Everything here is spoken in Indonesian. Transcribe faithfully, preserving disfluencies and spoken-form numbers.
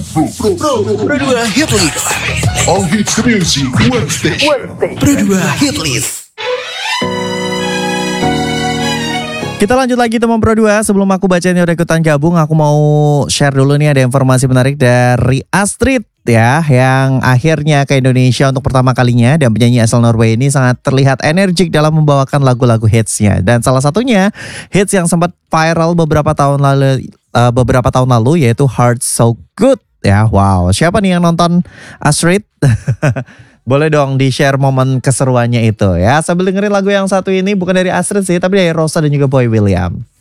Pro, Pro dua Hitlist. All hits music, one station. Pro dua Hitlist. Kita lanjut lagi teman Pro dua. Sebelum aku bacain yang udah ikutan gabung, aku mau share dulu nih ada informasi menarik dari Astrid ya, yang akhirnya ke Indonesia untuk pertama kalinya, dan penyanyi asal Norway ini sangat terlihat energik dalam membawakan lagu-lagu hitsnya. Dan salah satunya hits yang sempat viral beberapa tahun lalu uh, beberapa tahun lalu yaitu Heart So Good ya. Wow, siapa nih yang nonton Astrid? Boleh dong di-share momen keseruannya itu ya. Sambil dengerin lagu yang satu ini, bukan dari Astrid sih, tapi dari Rosa dan juga Boy William.